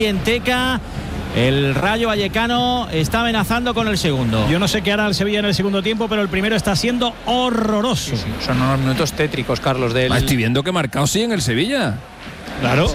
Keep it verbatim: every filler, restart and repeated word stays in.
en Teca. El Rayo Vallecano está amenazando con el segundo. Yo no sé qué hará el Sevilla en el segundo tiempo, pero el primero está siendo horroroso. Sí, sí. Son unos minutos tétricos, Carlos. Del... Ah, estoy viendo que marcado sí en el Sevilla. Claro.